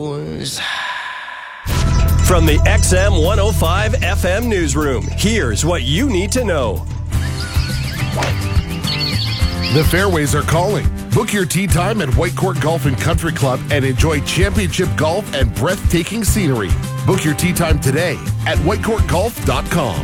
From the XM 105 FM newsroom, here's what you need to know. The fairways are calling. Book your tee time at Whitecourt Golf and Country Club and enjoy championship golf and breathtaking scenery. Book your tee time today at whitecourtgolf.com.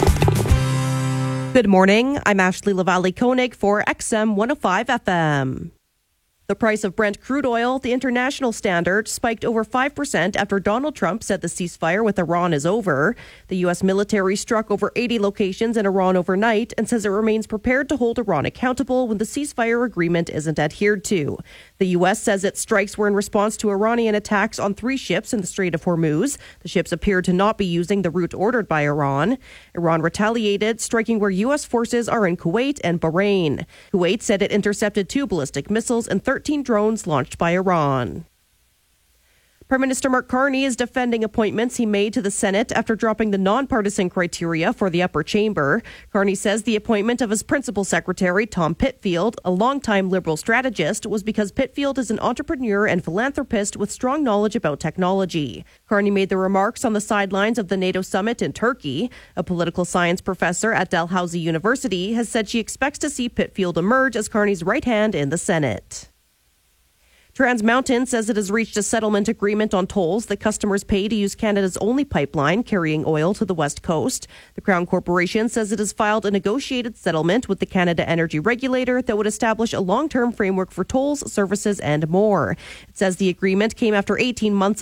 Good morning. I'm Ashley Lavallee-Koenig for XM 105 FM. The price of Brent crude oil, the international standard, spiked over 5% after Donald Trump said the ceasefire with Iran is over. The U.S. military struck over 80 locations in Iran overnight and says it remains prepared to hold Iran accountable when the ceasefire agreement isn't adhered to. The U.S. says its strikes were in response to Iranian attacks on 3 ships in the Strait of Hormuz. The ships appeared to not be using the route ordered by Iran. Iran retaliated, striking where U.S. forces are in Kuwait and Bahrain. Kuwait said it intercepted 2 ballistic missiles and 13 drones launched by Iran. Prime Minister Mark Carney is defending appointments he made to the Senate after dropping the nonpartisan criteria for the upper chamber. Carney says the appointment of his principal secretary, Tom Pitfield, a longtime Liberal strategist, was because Pitfield is an entrepreneur and philanthropist with strong knowledge about technology. Carney made the remarks on the sidelines of the NATO summit in Turkey. A political science professor at Dalhousie University has said she expects to see Pitfield emerge as Carney's right hand in the Senate. Trans Mountain says it has reached a settlement agreement on tolls that customers pay to use Canada's only pipeline carrying oil to the West Coast. The Crown Corporation says it has filed a negotiated settlement with the Canada Energy Regulator that would establish a long-term framework for tolls, services, and more. It says the agreement came after 18 months